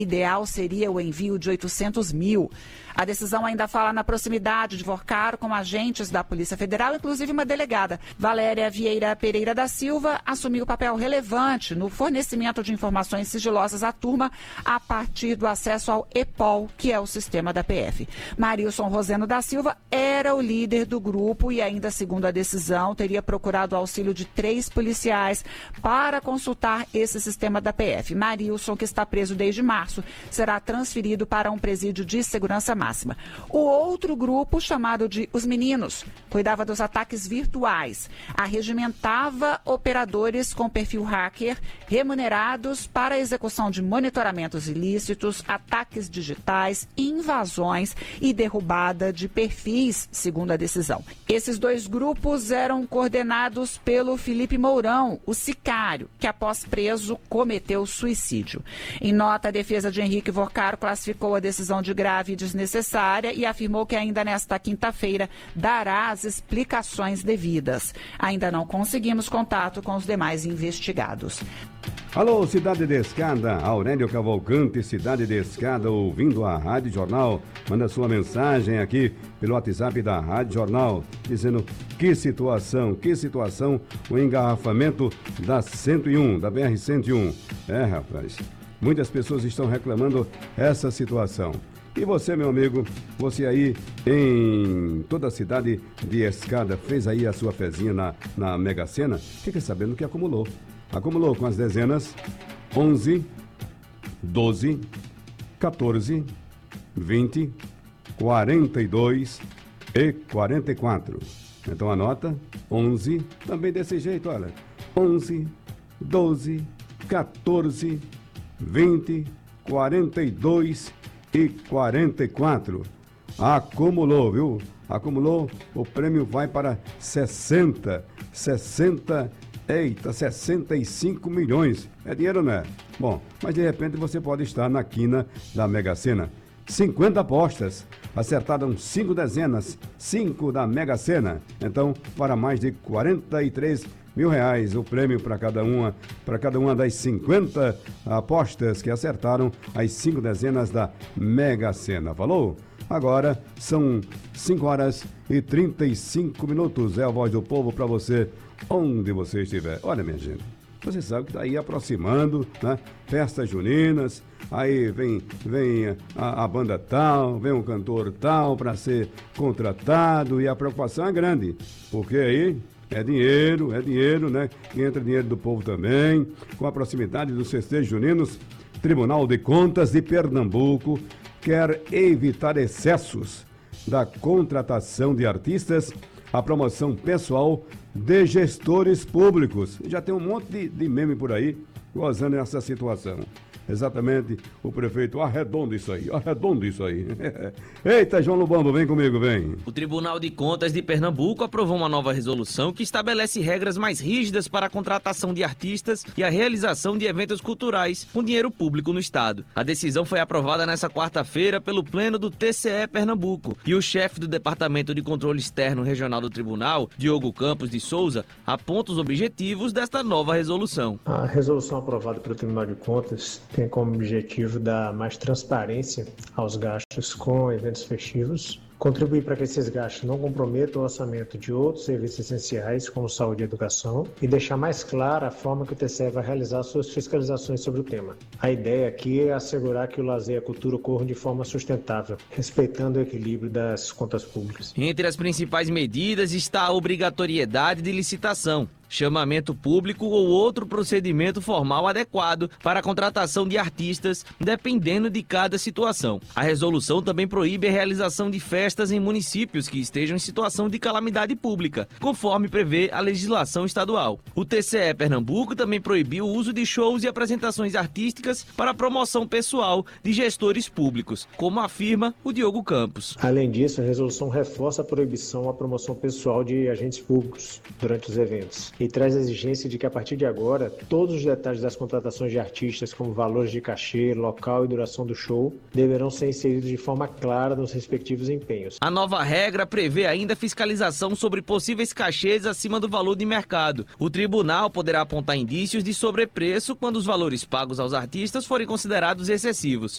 ideal seria o envio de 800 mil. A decisão ainda fala na proximidade de Vocaro com agentes da Polícia Federal, inclusive uma delegada. Valéria Vieira Pereira da Silva assumiu papel relevante no fornecimento de informações sigilosas à turma a partir do acesso ao EPOL, que é o sistema da PF. Marilson Roseno da Silva era o líder do grupo e ainda, segundo a decisão, teria procurado o auxílio de 3 policiais para consultar esse sistema da PF. Marilson, que está preso desde março, será transferido para um presídio de segurança máxima. O outro grupo, chamado de Os Meninos, cuidava dos ataques virtuais. Arregimentava operadores com perfil hacker remunerados para a execução de monitoramentos ilícitos, ataques digitais, invasões e derrubada de perfis, segundo a decisão. Esses 2 grupos eram coordenados pelo Felipe Mourão, o sicário, que após preso cometeu suicídio. Em nota, a defesa de Henrique Vocaro classificou a decisão de grave e desnecessária e afirmou que ainda nesta quinta-feira dará as explicações devidas. Ainda não conseguimos contato com os demais investigados. Alô, Cidade de Escada, Aurélio Cavalcante, Cidade de Escada, ouvindo a Rádio Jornal. Manda sua mensagem aqui pelo WhatsApp da Rádio Jornal, dizendo que situação, o engarrafamento da 101, da BR-101. Rapaz, muitas pessoas estão reclamando essa situação. E você, meu amigo, você aí em toda a cidade de Escada, fez aí a sua fezinha na Mega Sena? Fica sabendo que acumulou. Acumulou com as dezenas 11, 12, 14, 20, 42 e 44. Então anota, 11, também desse jeito, olha. 11, 12, 14, 20, 42 e 44. Acumulou, viu? Acumulou, o prêmio vai para 65 milhões. É dinheiro, não é? Bom, mas de repente você pode estar na quina da Mega Sena. 50 apostas, acertaram 5 dezenas, 5 da Mega Sena. Então, para mais de 43 mil reais o prêmio para cada uma das 50 apostas que acertaram as 5 dezenas da Mega Sena. Falou? Agora são 5 horas e 35 minutos. É a Voz do Povo para você, onde você estiver. Olha, minha gente, você sabe que está aí aproximando, né? Festas juninas, aí vem a banda tal, vem um cantor tal para ser contratado e a preocupação é grande, porque aí é dinheiro, né? E entra dinheiro do povo também. Com a proximidade dos festejos juninos, Tribunal de Contas de Pernambuco quer evitar excessos da contratação de artistas, a promoção pessoal de gestores públicos. Já tem um monte de meme por aí gozando essa situação. Exatamente, o prefeito arredonda isso aí. Eita, João Lubambo, vem comigo, vem. O Tribunal de Contas de Pernambuco aprovou uma nova resolução que estabelece regras mais rígidas para a contratação de artistas e a realização de eventos culturais com dinheiro público no estado. A decisão foi aprovada nesta quarta-feira pelo Pleno do TCE Pernambuco e o chefe do Departamento de Controle Externo Regional do Tribunal, Diogo Campos de Souza, aponta os objetivos desta nova resolução. A resolução aprovada pelo Tribunal de Contas tem como objetivo dar mais transparência aos gastos com eventos festivos, contribuir para que esses gastos não comprometam o orçamento de outros serviços essenciais, como saúde e educação, e deixar mais clara a forma que o TCE vai realizar suas fiscalizações sobre o tema. A ideia aqui é assegurar que o lazer e a cultura ocorram de forma sustentável, respeitando o equilíbrio das contas públicas. Entre as principais medidas está a obrigatoriedade de licitação, chamamento público ou outro procedimento formal adequado para a contratação de artistas, dependendo de cada situação. A resolução também proíbe a realização de festas em municípios que estejam em situação de calamidade pública, conforme prevê a legislação estadual. O TCE Pernambuco também proibiu o uso de shows e apresentações artísticas para a promoção pessoal de gestores públicos, como afirma o Diogo Campos. Além disso, a resolução reforça a proibição à promoção pessoal de agentes públicos durante os eventos e traz a exigência de que, a partir de agora, todos os detalhes das contratações de artistas, como valores de cachê, local e duração do show, deverão ser inseridos de forma clara nos respectivos empenhos. A nova regra prevê ainda fiscalização sobre possíveis cachês acima do valor de mercado. O tribunal poderá apontar indícios de sobrepreço quando os valores pagos aos artistas forem considerados excessivos.